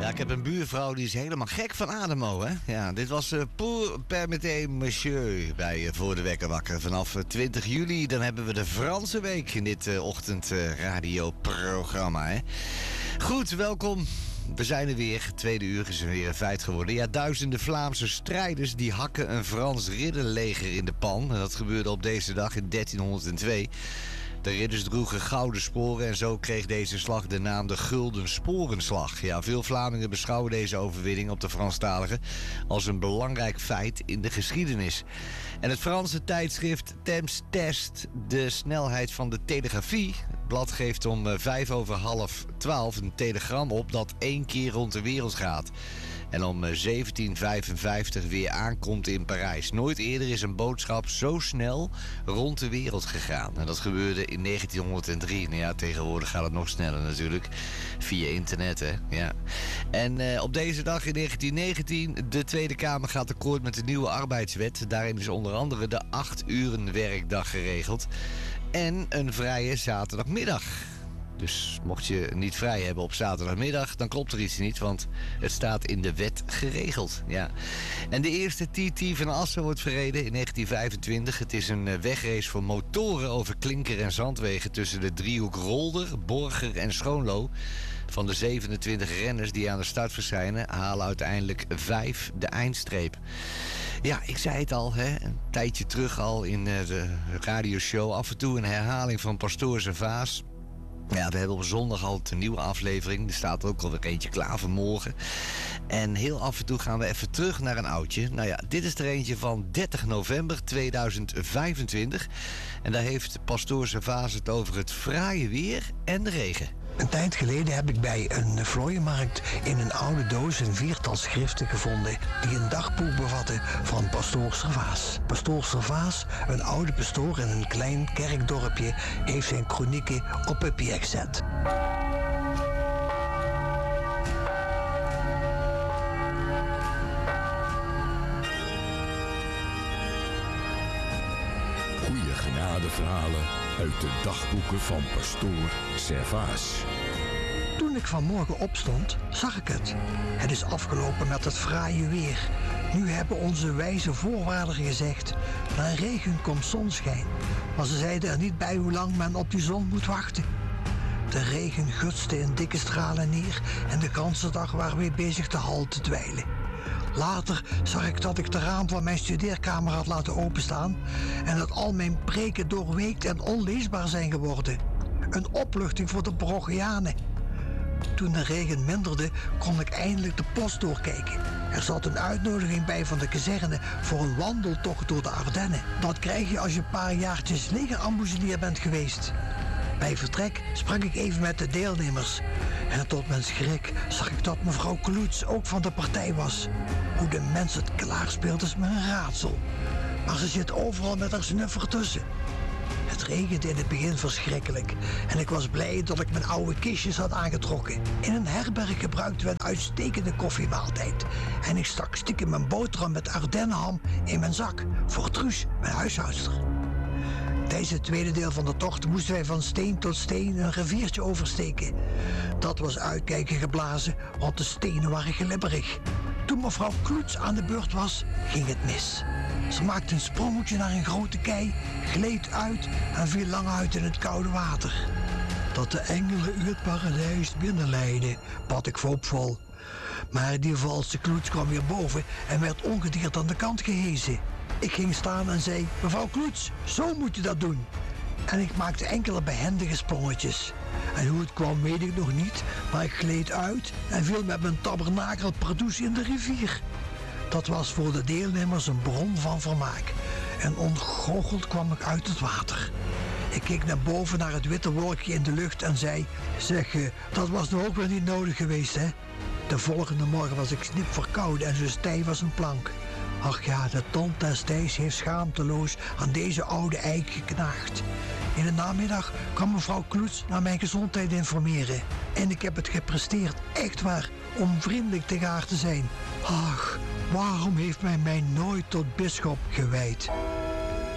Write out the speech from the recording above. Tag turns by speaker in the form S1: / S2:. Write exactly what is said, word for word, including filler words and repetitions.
S1: Ja, ik heb een buurvrouw die is helemaal gek van Ademo, hè. Ja, dit was uh, Pour Permettez Monsieur bij uh, Voor de Wekker Wakker. Vanaf uh, twintig juli, dan hebben we de Franse week in dit uh, ochtendradioprogramma, uh, hè. Goed, welkom. We zijn er weer. Het tweede uur is er weer een feit geworden. Ja, duizenden Vlaamse strijders die hakken een Frans ridderleger in de pan. En dat gebeurde op deze dag in dertienhonderdtwee. De ridders droegen gouden sporen en zo kreeg deze slag de naam de Gulden Sporenslag. Ja, veel Vlamingen beschouwen deze overwinning op de Franstaligen als een belangrijk feit in de geschiedenis. En het Franse tijdschrift Temps test de snelheid van de telegrafie. Het blad geeft om vijf over half twaalf een telegram op dat één keer rond de wereld gaat. En om zeventien vijfenvijftig weer aankomt in Parijs. Nooit eerder is een boodschap zo snel rond de wereld gegaan. En dat gebeurde in negentienhonderddrie. Nou ja, tegenwoordig gaat het nog sneller natuurlijk. Via internet, hè. Ja. En uh, op deze dag in negentien negentien... de Tweede Kamer gaat akkoord met de nieuwe arbeidswet. Daarin is onder andere de acht uren werkdag geregeld. En een vrije zaterdagmiddag. Dus mocht je niet vrij hebben op zaterdagmiddag, dan klopt er iets niet, want het staat in de wet geregeld. Ja. En de eerste T T van Assen wordt verreden in negentien vijfentwintig. Het is een wegrace voor motoren over klinker- en zandwegen tussen de driehoek Rolder, Borger en Schoonlo. Van de zevenentwintig renners die aan de start verschijnen, halen uiteindelijk vijf de eindstreep. Ja, ik zei het al, hè, een tijdje terug al in de radioshow. Af en toe een herhaling van Pastoor Servaas. Ja, we hebben op zondag al een nieuwe aflevering. Er staat ook alweer eentje klaar voor morgen. En heel af en toe gaan we even terug naar een oudje. Nou ja, dit is er eentje van dertig november tweeduizend vijfentwintig. En daar heeft Pastoor Servaas het over het fraaie weer en de regen.
S2: Een tijd geleden heb ik bij een vlooienmarkt in een oude doos een viertal schriften gevonden die een dagboek bevatten van Pastoor Servaas. Pastoor Servaas, een oude pastoor in een klein kerkdorpje, heeft zijn kronieken op papier gezet.
S3: Goeie genadeverhalen uit de dagboeken van Pastoor Servaas.
S2: Toen ik vanmorgen opstond, zag ik het. Het is afgelopen met het fraaie weer. Nu hebben onze wijze voorvaderen gezegd: na regen komt zonschijn. Maar ze zeiden er niet bij hoe lang men op die zon moet wachten. De regen gutste in dikke stralen neer en de ganse dag waren we bezig de hal te dweilen. Later zag ik dat ik de raam van mijn studeerkamer had laten openstaan en dat al mijn preken doorweekt en onleesbaar zijn geworden. Een opluchting voor de parochianen. Toen de regen minderde, kon ik eindelijk de post doorkijken. Er zat een uitnodiging bij van de kazerne voor een wandeltocht door de Ardennen. Dat krijg je als je een paar jaartjes legerambuselier bent geweest. Bij vertrek sprak ik even met de deelnemers. En tot mijn schrik zag ik dat mevrouw Kloets ook van de partij was. Hoe de mensen het klaarspeelt is me een raadsel. Maar ze zit overal met haar snuffer tussen. Het regende in het begin verschrikkelijk. En ik was blij dat ik mijn oude kistjes had aangetrokken. In een herberg gebruikten we een uitstekende koffiemaaltijd. En ik stak stiekem mijn boterham met Ardennenham in mijn zak. Voor Truus, mijn huishoudster. Tijdens het tweede deel van de tocht moesten wij van steen tot steen een riviertje oversteken. Dat was uitkijken geblazen, want de stenen waren glibberig. Toen mevrouw Kloets aan de beurt was, ging het mis. Ze maakte een sprongetje naar een grote kei, gleed uit en viel lang uit in het koude water. Dat de engelen u het paradijs binnenleiden, bad ik hoopvol. Maar die valse Kloets kwam weer boven en werd ongedierd aan de kant gehezen. Ik ging staan en zei: mevrouw Kloets, zo moet je dat doen. En ik maakte enkele behendige sprongetjes. En hoe het kwam weet ik nog niet, maar ik gleed uit en viel met mijn tabernakel pardoes in de rivier. Dat was voor de deelnemers een bron van vermaak. En ontgoocheld kwam ik uit het water. Ik keek naar boven naar het witte wolkje in de lucht en zei: zeg, dat was nou ook weer niet nodig geweest, hè? De volgende morgen was ik snip verkouden en zo stijf als een plank. Ach ja, de tand des tijds heeft schaamteloos aan deze oude eik geknaagd. In de namiddag kwam mevrouw Kloets naar mijn gezondheid informeren. En ik heb het gepresteerd, echt waar, om vriendelijk tegen haar te zijn. Ach, waarom heeft men mij nooit tot bisschop gewijd?